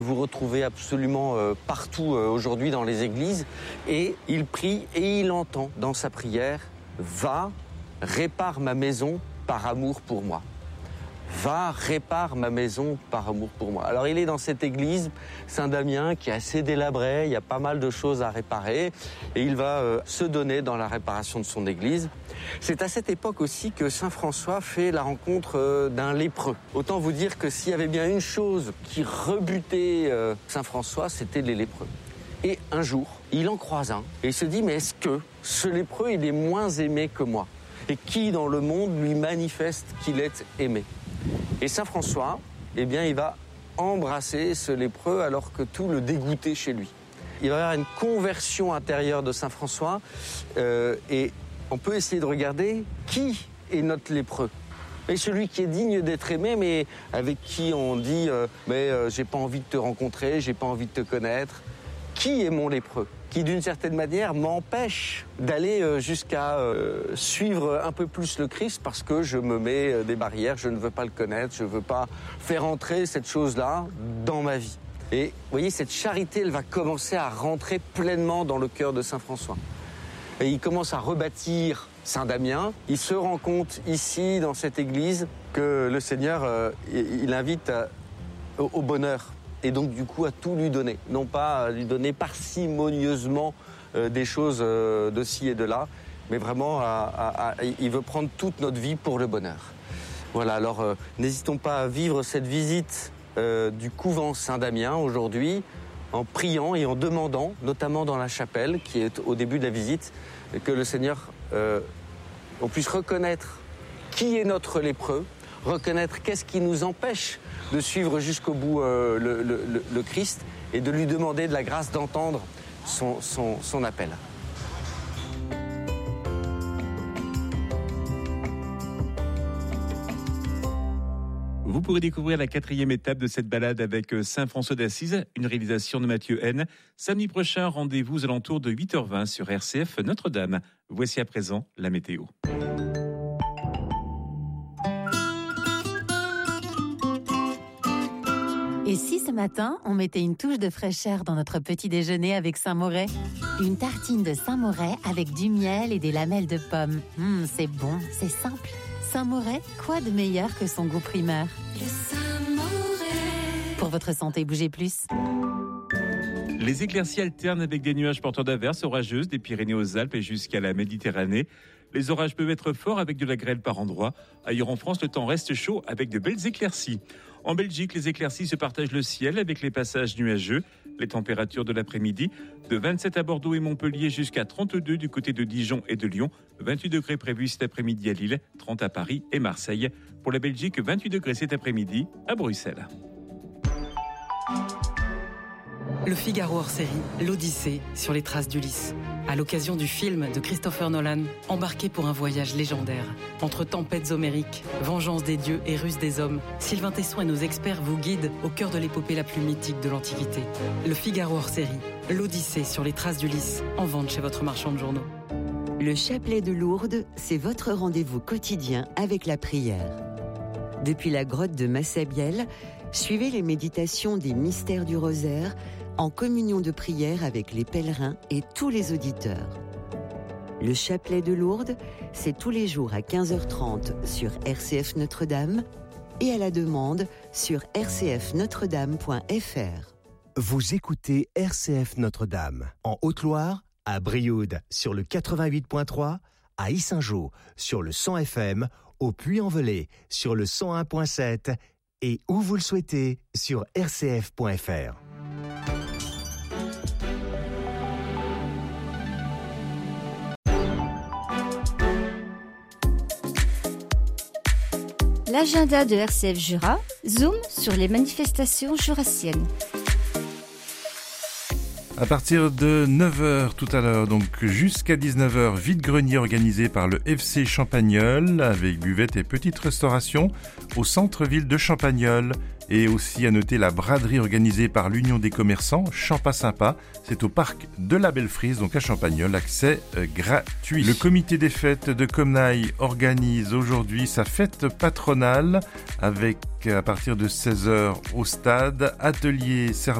Vous retrouvez absolument partout aujourd'hui dans les églises. Et il prie et il entend dans sa prière « Va, répare ma maison par amour pour moi ». Va, répare ma maison par amour pour moi. Alors il est dans cette église Saint-Damien qui est assez délabrée, il y a pas mal de choses à réparer et il va se donner dans la réparation de son église. C'est à cette époque aussi que Saint François fait la rencontre d'un lépreux. Autant vous dire que s'il y avait bien une chose qui rebutait Saint François, c'était les lépreux. Et un jour, il en croise un et il se dit « Mais est-ce que ce lépreux, il est moins aimé que moi ? Et qui dans le monde lui manifeste qu'il est aimé ?» Et Saint François, eh bien, il va embrasser ce lépreux alors que tout le dégoûtait chez lui. Il va y avoir une conversion intérieure de Saint François et on peut essayer de regarder qui est notre lépreux. Et celui qui est digne d'être aimé, mais avec qui on dit j'ai pas envie de te rencontrer, j'ai pas envie de te connaître. Qui est mon lépreux ? Qui d'une certaine manière m'empêche d'aller jusqu'à suivre un peu plus le Christ parce que je me mets des barrières, je ne veux pas le connaître, je ne veux pas faire entrer cette chose-là dans ma vie. Et vous voyez, cette charité, elle va commencer à rentrer pleinement dans le cœur de Saint François. Et il commence à rebâtir Saint-Damien. Il se rend compte ici, dans cette église, que le Seigneur, il invite au bonheur. Et donc, du coup, à tout lui donner. Non pas à lui donner parcimonieusement des choses de ci et de là, mais vraiment, il veut prendre toute notre vie pour le bonheur. Voilà, alors n'hésitons pas à vivre cette visite du couvent Saint-Damien aujourd'hui, en priant et en demandant, notamment dans la chapelle, qui est au début de la visite, que le Seigneur, on puisse reconnaître qui est notre lépreux, reconnaître qu'est-ce qui nous empêche de suivre jusqu'au bout le Christ et de lui demander de la grâce d'entendre son appel. Vous pourrez découvrir la 4e étape de cette balade avec Saint François d'Assise, une réalisation de Mathieu N. Samedi prochain, rendez-vous aux alentours de 8h20 sur RCF Notre-Dame. Voici à présent la météo. Et si ce matin, on mettait une touche de fraîcheur dans notre petit déjeuner avec Saint-Moret ? Une tartine de Saint-Moret avec du miel et des lamelles de pommes. C'est bon, c'est simple. Saint-Moret, quoi de meilleur que son goût primaire ? Le Saint-Moret. Pour votre santé, bougez plus. Les éclaircies alternent avec des nuages porteurs d'averses orageuses des Pyrénées aux Alpes et jusqu'à la Méditerranée. Les orages peuvent être forts avec de la grêle par endroits. Ailleurs en France, le temps reste chaud avec de belles éclaircies. En Belgique, les éclaircies se partagent le ciel avec les passages nuageux. Les températures de l'après-midi, de 27 à Bordeaux et Montpellier jusqu'à 32 du côté de Dijon et de Lyon. 28 degrés prévus cet après-midi à Lille, 30 à Paris et Marseille. Pour la Belgique, 28 degrés cet après-midi à Bruxelles. Le Figaro hors série, l'Odyssée sur les traces d'Ulysse. À l'occasion du film de Christopher Nolan, embarqué pour un voyage légendaire. Entre tempêtes homériques, vengeance des dieux et ruse des hommes, Sylvain Tesson et nos experts vous guident au cœur de l'épopée la plus mythique de l'Antiquité. Le Figaro hors série, l'Odyssée sur les traces d'Ulysse, en vente chez votre marchand de journaux. Le chapelet de Lourdes, c'est votre rendez-vous quotidien avec la prière. Depuis la grotte de Massabielle, suivez les méditations des mystères du rosaire en communion de prière avec les pèlerins et tous les auditeurs. Le chapelet de Lourdes, c'est tous les jours à 15h30 sur RCF Notre-Dame et à la demande sur rcfnotredame.fr. Vous écoutez RCF Notre-Dame en Haute-Loire, à Brioude sur le 88.3, à Yssingeaux sur le 100 FM, au Puy-en-Velay sur le 101.7 et où vous le souhaitez sur rcf.fr. L'agenda de RCF Jura, zoom sur les manifestations jurassiennes. À partir de 9h tout à l'heure, donc jusqu'à 19h, vide-grenier organisé par le FC Champagnole avec buvette et petite restauration au centre-ville de Champagnole. Et aussi à noter la braderie organisée par l'Union des commerçants Champa Sympa. C'est au parc de la Belle-Frise, donc à Champagnole, accès gratuit. Le comité des fêtes de Comnaille organise aujourd'hui sa fête patronale avec à partir de 16h au stade, atelier